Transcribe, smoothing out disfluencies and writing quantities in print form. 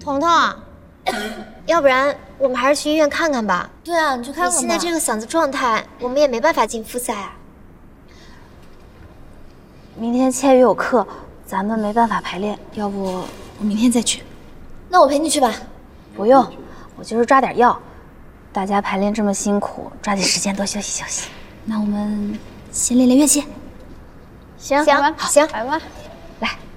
彤彤，要不然我们还是去医院看看吧。 对啊，你去看看吧。 你现在这个嗓子状态，我们也没办法进复赛啊。 明天千羽有课，咱们没办法排练，要不我明天再去。 那我陪你去吧。 不用，我就是抓点药。大家排练这么辛苦，抓紧时间多休息休息。那我们先练练乐器。 行， 好， 行， 来吧。来。